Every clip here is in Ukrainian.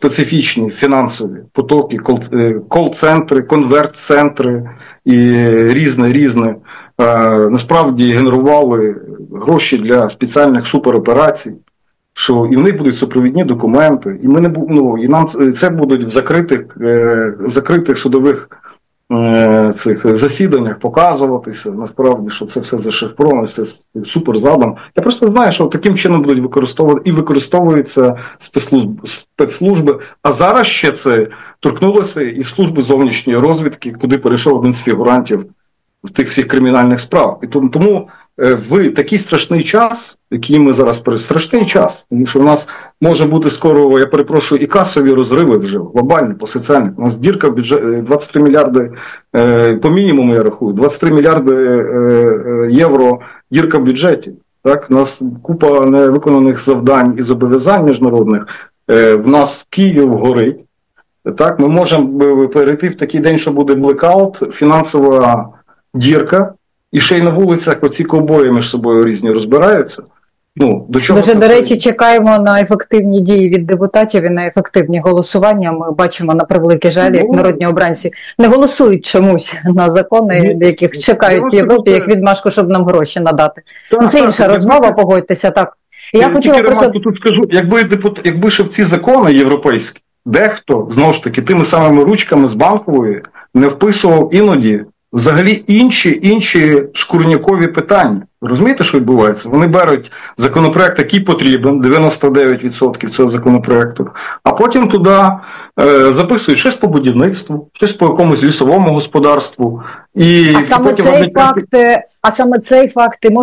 специфічні фінансові потоки, кол-центри, конверт-центри і різне, насправді генерували гроші для спеціальних супероперацій, що і в них будуть супровідні документи, і і нам це будуть в закритих судових цих засіданнях показуватися, насправді, що це все зашифровано, все супер задано. Я просто знаю, що таким чином будуть використовуються спецслужби, а зараз ще це торкнулося і в служби зовнішньої розвідки, куди перейшов один з фігурантів в тих всіх кримінальних справ. І тому в такий страшний час, який ми зараз страшний час, тому що в нас може бути скоро, я перепрошую, і касові розриви вже глобальні, по соціальних. У нас дірка в бюджеті 23 мільярди, по мінімуму я рахую, 23 мільярди євро дірка в бюджеті. Так? У нас купа невиконаних завдань і зобов'язань міжнародних. В нас Київ горить. Так? Ми можемо перейти в такий день, що буде блекаут, фінансова дірка. І ще й на вулицях оці ковбої між собою різні розбираються. До чого Дуже, до речі, чекаємо на ефективні дії від депутатів і на ефективні голосування. Ми бачимо, на превеликий жаль, як народні обранці не голосують чомусь на закони, яких чекають в Європі, як відмашку, щоб нам гроші надати. Це інша розмова, погодьтеся, так. Я хотіла просто... Тут скажу, якби ще в ці закони європейські, дехто, знову ж таки, тими самими ручками з Банкової не вписував іноді взагалі інші шкурнякові питання. Розумієте, що відбувається? Вони беруть законопроект, який потрібен, 99% цього законопроекту, а потім туди записують щось по будівництву, щось по якомусь лісовому господарству. А саме цей факт і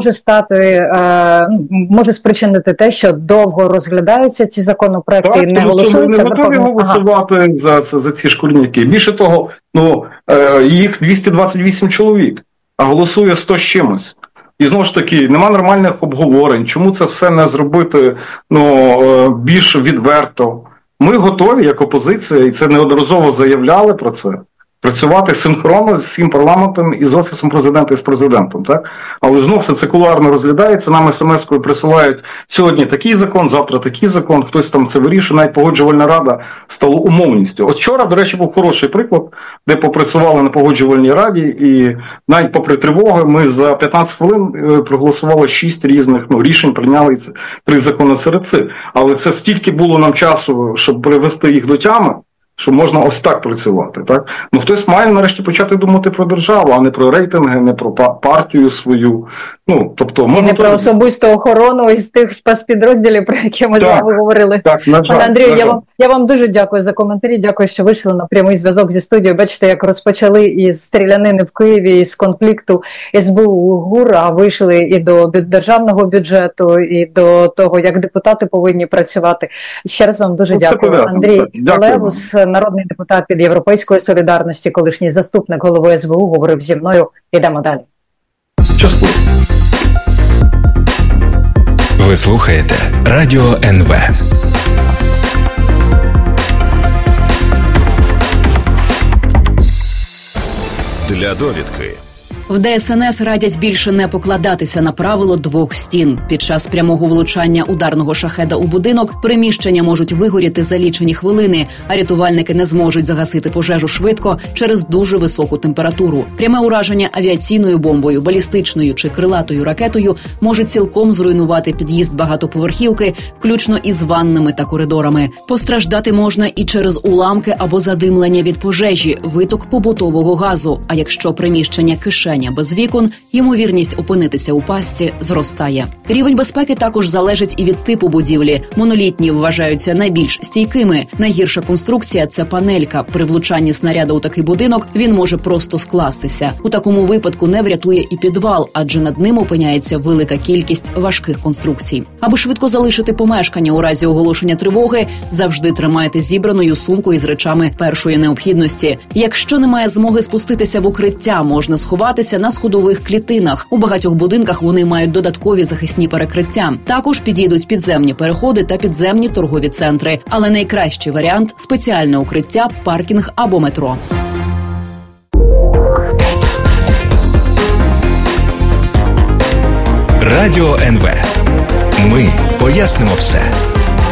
може спричинити те, що довго розглядаються ці законопроекти і не голосуються. Ми не готові голосувати за ці шкурняки. Більше того, їх 228 чоловік, а голосує 100 з чимось. І знову ж таки, нема нормальних обговорень. Чому це все не зробити більш відверто? Ми готові, як опозиція, і це неодноразово заявляли про це, працювати синхронно з всім парламентом і з Офісом президента і з президентом. Так? Але знову все це кулуарно розглядається, нам смс-кою присилають сьогодні такий закон, завтра такий закон, хтось там це вирішує, навіть Погоджувальна рада стала умовністю. От вчора, до речі, був хороший приклад, де попрацювали на Погоджувальній раді, і навіть попри тривоги ми за 15 хвилин проголосували 6 різних рішень, прийняли 3 закони серед цих. Але це стільки було нам часу, щоб привести їх до тями, що можна ось так працювати. Так? Хтось має нарешті почати думати про державу, а не про рейтинги, не про партію свою. І не про особисту охорону із тих спецпідрозділів, про які ми з вами говорили. Пане Андрію, я вам дуже дякую за коментарі, дякую, що вийшли на прямий зв'язок зі студією. Бачите, як розпочали із стрілянини в Києві, із конфлікту СБУ ГУР, а вийшли і до державного бюджету, і до того, як депутати повинні працювати. Ще раз вам дуже дякую. Андрій Левус, народний депутат від Європейської солідарності, колишній заступник голови СБУ, говорив зі мною. Йдемо далі. Щасливо. Ви слухаєте Радіо НВ. Для довідки. В ДСНС радять більше не покладатися на правило 2 стін. Під час прямого влучання ударного шахеда у будинок приміщення можуть вигоріти за лічені хвилини, а рятувальники не зможуть загасити пожежу швидко через дуже високу температуру. Пряме ураження авіаційною бомбою, балістичною чи крилатою ракетою може цілком зруйнувати під'їзд багатоповерхівки, включно із ваннами та коридорами. Постраждати можна і через уламки або задимлення від пожежі, виток побутового газу. А якщо приміщення кишеня без вікон, ймовірність опинитися у пастці зростає. Рівень безпеки також залежить і від типу будівлі. Монолітні вважаються найбільш стійкими. Найгірша конструкція – це панелька. При влучанні снаряду у такий будинок він може просто скластися. У такому випадку не врятує і підвал, адже над ним опиняється велика кількість важких конструкцій. Аби швидко залишити помешкання у разі оголошення тривоги, завжди тримайте зібраною сумку із речами першої необхідності. Якщо немає змоги спуститися в укриття, можна сховатися на сходових клітинах. У багатьох будинках вони мають додаткові захисні перекриття. Також підійдуть підземні переходи та підземні торгові центри. Але найкращий варіант – спеціальне укриття, паркінг або метро. Радіо НВ. Ми пояснимо все.